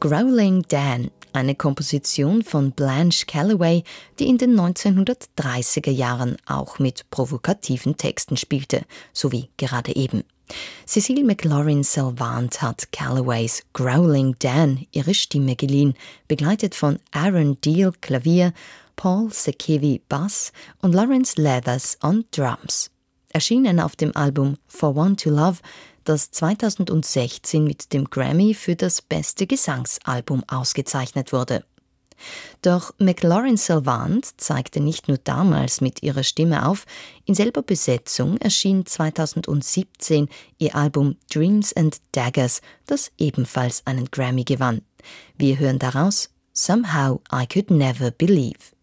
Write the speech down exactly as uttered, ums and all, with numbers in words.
Growling Dan, eine Komposition von Blanche Calloway, die in den neunzehnhundertdreißiger Jahren auch mit provokativen Texten spielte, so wie gerade eben. Cecile McLaurin-Salvant hat Calloways Growling Dan ihre Stimme geliehen, begleitet von Aaron Deal Klavier, Paul Sekevi Bass und Lawrence Leathers on Drums. Erschienen auf dem Album For One to Love, das zweitausendsechzehn mit dem Grammy für das beste Gesangsalbum ausgezeichnet wurde. Doch McLaurin-Salvant zeigte nicht nur damals mit ihrer Stimme auf, in selber Besetzung erschien zweitausendsiebzehn ihr Album Dreams and Daggers, das ebenfalls einen Grammy gewann. Wir hören daraus Somehow I Could Never Believe.